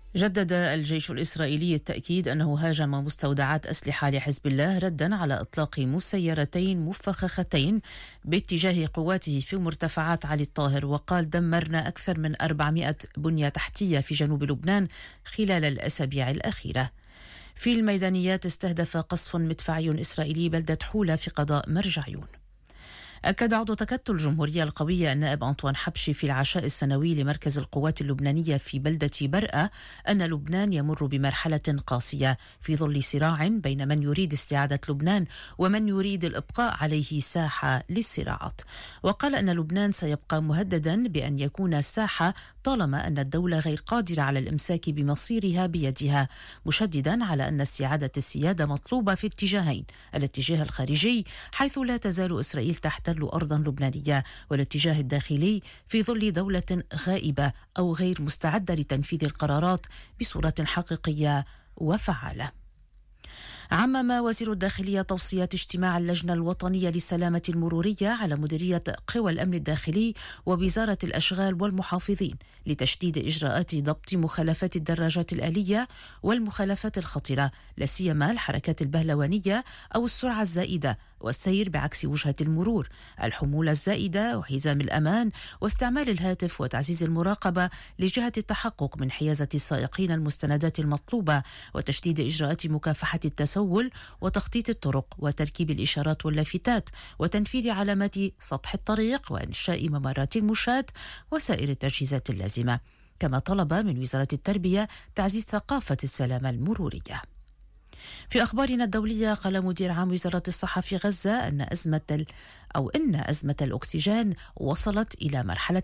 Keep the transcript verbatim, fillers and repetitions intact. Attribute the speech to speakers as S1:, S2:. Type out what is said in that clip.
S1: جدد الجيش الإسرائيلي التأكيد أنه هاجم مستودعات أسلحة لحزب الله ردا على إطلاق مسيرتين مفخختين باتجاه قواته في مرتفعات علي الطاهر، وقال دمرنا أكثر من أربعمائة بنية تحتية في جنوب لبنان خلال الأسابيع الأخيرة. في الميدانيات استهدف قصف مدفعي إسرائيلي بلدة حولة في قضاء مرجعيون. أكد عضو تكتل الجمهورية القوية النائب أنطوان حبشي في العشاء السنوي لمركز القوات اللبنانية في بلدة برقة أن لبنان يمر بمرحلة قاسية في ظل صراع بين من يريد استعادة لبنان ومن يريد الإبقاء عليه ساحة للصراعات. وقال أن لبنان سيبقى مهددا بأن يكون ساحة طالما أن الدولة غير قادرة على الإمساك بمصيرها بيدها، مشددا على أن استعادة السيادة مطلوبة في اتجاهين: الاتجاه الخارجي حيث لا تزال إسرائيل تحتل أرضا لبنانية، والاتجاه الداخلي في ظل دولة غائبة أو غير مستعدة لتنفيذ القرارات بصورة حقيقية وفعالة. عمم وزير الداخلية توصيات اجتماع اللجنة الوطنية للسلامة المرورية على مديرية قوى الأمن الداخلي ووزارة الأشغال والمحافظين لتشديد إجراءات ضبط مخالفات الدراجات الآلية والمخالفات الخطرة، لا سيما الحركات البهلوانية أو السرعة الزائدة والسير بعكس وجهة المرور، الحمولة الزائدة وحزام الأمان واستعمال الهاتف وتعزيز المراقبة لجهة التحقق من حيازة السائقين المستندات المطلوبة، وتشديد إجراءات مكافحة التسول وتخطيط الطرق وتركيب الإشارات واللافتات وتنفيذ علامات سطح الطريق وإنشاء ممرات المشاة وسائر التجهيزات اللازمة. كما طلب من وزارة التربية تعزيز ثقافة السلامة المرورية. في أخبارنا الدولية، قال مدير عام وزارة الصحة في غزة أن أزمة أو إن أزمة الأكسجين وصلت إلى مرحلة